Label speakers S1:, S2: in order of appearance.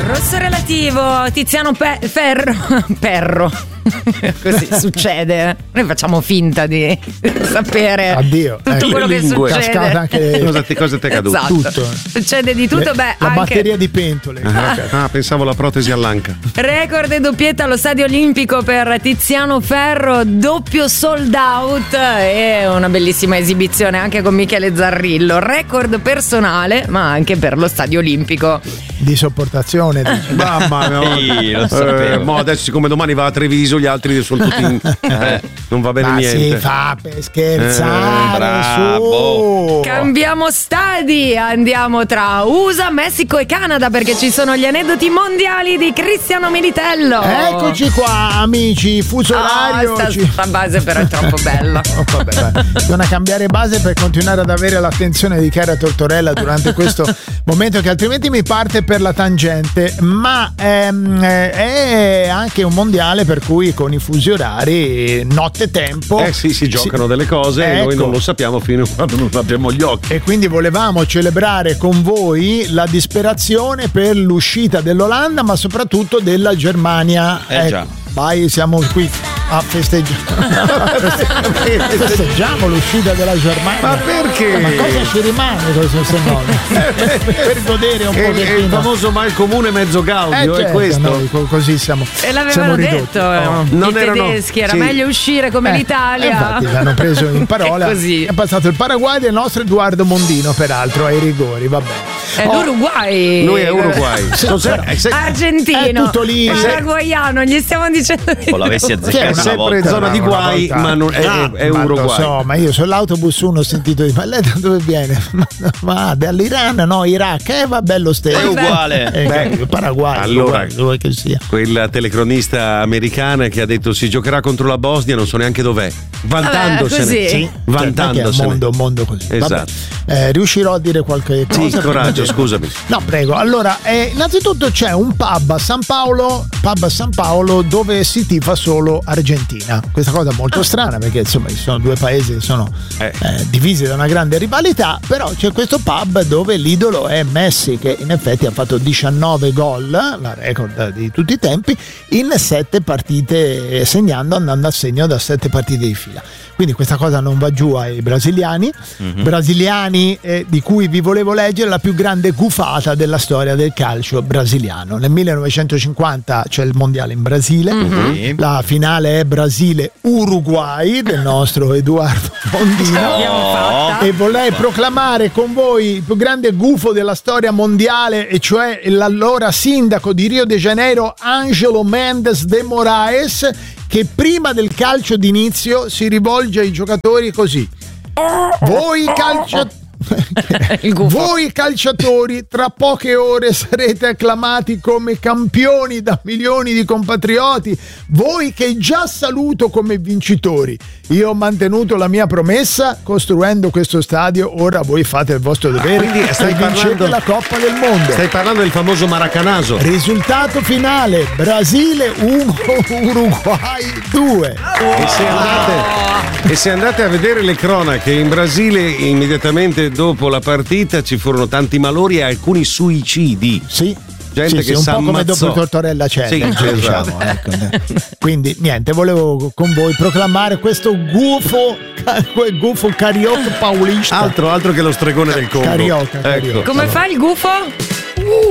S1: Rosso relativo, Tiziano Ferro. Così succede. Noi facciamo finta di sapere.
S2: Addio.
S1: Tutto quello che succede.
S2: Anche
S3: cosa ti è caduto?
S1: Esatto.
S2: Tutto.
S1: Succede di tutto.
S2: La
S1: anche
S2: batteria di pentole.
S3: Pensavo la protesi all'anca.
S1: record e doppietta allo Stadio Olimpico per Tiziano Ferro, doppio sold out e una bellissima esibizione anche con Michele Zarrillo. Record personale, ma anche per lo Stadio Olimpico.
S2: Di sopportazione.
S3: Mamma mia.
S4: Sì, lo sapevo.
S3: Ma adesso siccome domani va a Treviso, gli altri sono tutti non va bene
S2: Ma
S3: niente.
S2: si fa per scherzare,
S4: bravo.
S2: su.
S1: Cambiamo stadi, andiamo tra USA, Messico e Canada perché ci sono gli aneddoti mondiali di Cristiano Militello.
S2: Eccoci qua, amici, fuso orario.
S1: Sta base però è troppo bella.
S2: Vabbè. Bisogna cambiare base per continuare ad avere l'attenzione di Chiara Tortorella durante questo momento, che altrimenti mi parte per la tangente. Ma è anche un mondiale per cui con i fusi orari notte tempo
S3: si giocano delle cose e noi non lo sappiamo fino a quando non abbiamo gli occhi.
S2: E quindi volevamo celebrare con voi la disperazione per l'uscita dell'Olanda, ma soprattutto della Germania.
S4: Già.
S2: Vai, siamo qui a festeggiamo l'uscita della Germania.
S3: Ma perché?
S2: Ma cosa ci rimane questo semone? Per godere un pochettino.
S3: Il famoso mal comune mezzo gaudio,
S2: certo,
S3: è questo.
S2: noi così siamo.
S1: E l'avevano detto
S3: non
S1: i tedeschi, era meglio uscire come l'Italia.
S2: Infatti l'hanno preso in parola.
S1: Così.
S2: È passato il Paraguay del nostro Edoardo Mondino, peraltro ai rigori, vabbè.
S1: È l'Uruguay.
S3: Lui è Uruguay.
S1: Argentino.
S2: È tutto lì.
S1: Paraguaiano, gli stiamo dicendo di
S4: O l'avessi
S3: È
S4: azzeccato una
S3: sempre in
S4: volta.
S3: zona di guai, ma non è
S2: ma
S3: Uruguay.
S2: Lo so, ma io sull'autobus uno ho sentito di ma lei da dove viene? Ma dall'Iran, no, Iraq, va bello stesso.
S4: È uguale.
S2: Paraguay,
S3: allora,
S2: dove che sia.
S3: Quella telecronista americana che ha detto si giocherà contro la Bosnia, non so neanche dov'è. Vantandosene.
S1: Così.
S2: Sì,
S3: Vantandosene.
S2: un mondo così.
S3: Esatto.
S2: Riuscirò a dire qualche cosa?
S3: Sì, coraggio, scusami.
S2: No, prego. Allora, innanzitutto c'è un pub a San Paolo dove si tifa solo Argentina. Questa cosa è molto strana perché insomma ci sono due paesi che sono divisi da una grande rivalità, però c'è questo pub dove l'idolo è Messi, che in effetti ha fatto 19 gol, la record di tutti i tempi, in 7 partite, andando a segno da 7 partite di fila. Quindi questa cosa non va giù ai brasiliani, di cui vi volevo leggere la più grande gufata della storia del calcio brasiliano. Nel 1950 c'è il mondiale in Brasile, la finale è Brasile-Uruguay del nostro Edoardo Mondino, e vorrei proclamare con voi il più grande gufo della storia mondiale, e cioè l'allora sindaco di Rio de Janeiro Ângelo Mendes de Moraes, che prima del calcio d'inizio si rivolge ai giocatori così: voi calciatori tra poche ore sarete acclamati come campioni da milioni di compatrioti, voi che già saluto come vincitori. Io ho mantenuto la mia promessa costruendo questo stadio, ora voi fate il vostro dovere e vincete la Coppa del Mondo.
S3: Stai parlando del famoso Maracanazo.
S2: Risultato finale: Brasile 1, Uruguay 2.
S3: E se andate a vedere le cronache, in Brasile immediatamente dopo la partita ci furono tanti malori e alcuni suicidi.
S2: Sì.
S3: Gente che
S2: un po' come
S3: s'ammazzò.
S2: dopo Tortorella c'è,
S3: Sì,
S2: diciamo, ecco. Quindi niente, volevo con voi proclamare questo gufo carioca paulista.
S3: Altro che lo stregone del Congo.
S2: Carioca.
S1: Come fa il gufo?